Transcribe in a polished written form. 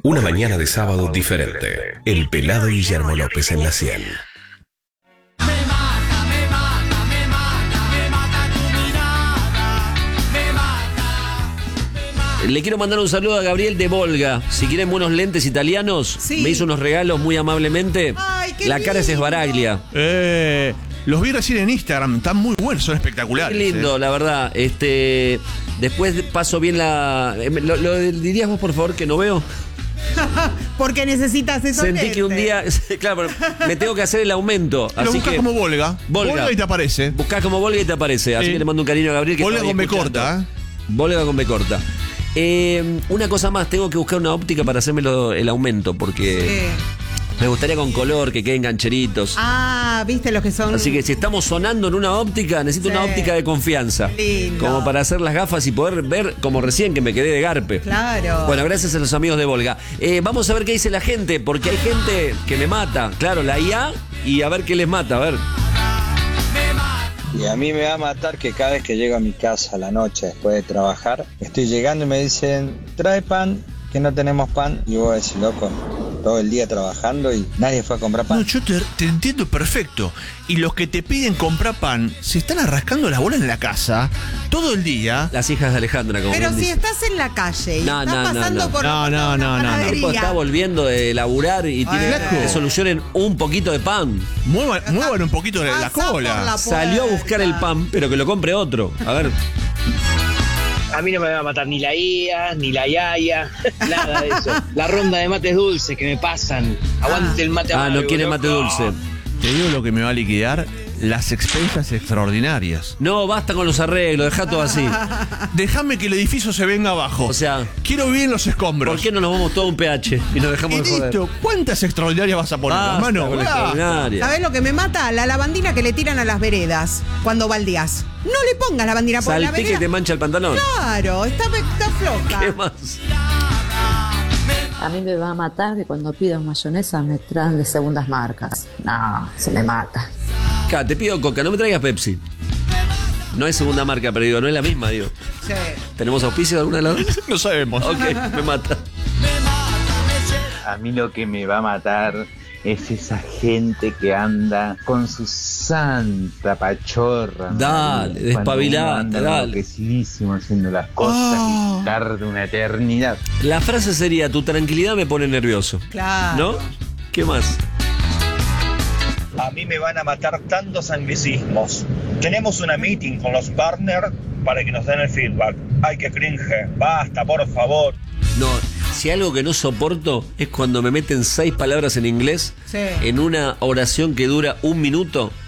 Una mañana de sábado diferente. El pelado Guillermo López en la 100. Le quiero mandar un saludo a Gabriel de Volga. Si quieren buenos lentes italianos, Sí. me hizo unos regalos muy amablemente. Ay, qué La cara es lindo. Esbaraglia. Los vi recién en Instagram, están muy buenos, son espectaculares. Qué lindo, la verdad. Después paso bien la... ¿Lo dirías vos, por favor, que no veo? Porque necesitas eso. Sentí que un día... Claro, pero me tengo que hacer el aumento. Lo Así buscas que como Volga. Volga. Y te aparece. buscás como Volga y te aparece. Así que le mando un cariño a Gabriel. Que Volga está ahí con B escuchando. corta, ¿eh? Volga con B corta. Una cosa más, tengo que buscar una óptica para hacerme el aumento, porque me gustaría con color, que queden gancheritos. Viste los que son. Así que si estamos sonando en una óptica, necesito una óptica de confianza. Lindo. Como para hacer las gafas y poder ver como recién que me quedé de garpe. Claro. Bueno, gracias a los amigos de Volga. Vamos a ver qué dice la gente, porque hay gente que me mata. Claro, la IA, y a ver qué les mata, a ver. Y a mí me va a matar que cada vez que llego a mi casa a la noche después de trabajar, estoy llegando y me dicen, trae pan, que no tenemos pan. Y vos decís, loco, todo el día trabajando y nadie fue a comprar pan. No, yo te entiendo perfecto. Y los que te piden comprar pan se están arrascando las bolas en la casa todo el día. Las hijas de Alejandra, como Pero bien si dice. estás en la calle y No, estás pasando por No, una El tipo está panadería. volviendo de laburar y tiene Bueno. que solucionen un poquito de pan. Muevan un poquito la Pasa por cola. la Salió a buscar el pan, pero que lo compre otro. A ver. A mí no me va a matar ni la IA, ni la Yaya, nada de eso. La ronda de mates dulces que me pasan. Aguante el mate amargo. No quiere mate loco. dulce. Te digo lo que me va a liquidar, las expensas extraordinarias. No, basta con los arreglos, dejá todo así. Déjame que el edificio se venga abajo. O sea, quiero vivir en los escombros. ¿por qué no nos vamos todo a un pH y nos dejamos Y de joder? listo, ¿cuántas extraordinarias vas a poner, Basta hermano? con la extraordinaria. ¿Sabés lo que me mata? La lavandina que le tiran a las veredas cuando baldías. No le pongas lavandina por la Salpique y vereda. te mancha el pantalón. Claro, está floja. ¿Qué más? A mí me va a matar que cuando pido mayonesa me traen de segundas marcas. No, se me mata. Acá, te pido Coca, no me traigas Pepsi. No es segunda marca, pero digo, no es la misma, digo. Sí. ¿Tenemos auspicio de alguna de las dos? No sabemos. Ok, me mata. A mí lo que me va a matar es esa gente que anda con su santa pachorra. Dale, Cuando despabilate, uno anda dale. enloquecidísimo haciendo las cosas y tarda una eternidad. La frase sería, tu tranquilidad me pone nervioso. Claro. ¿No? ¿Qué más? A mí me van a matar tantos anglicismos. Tenemos una meeting con los partners para que nos den el feedback. Ay, que cringe. Basta, por favor. No, si algo que no soporto es cuando me meten 6 palabras en inglés Sí. en una oración que dura 1 minuto.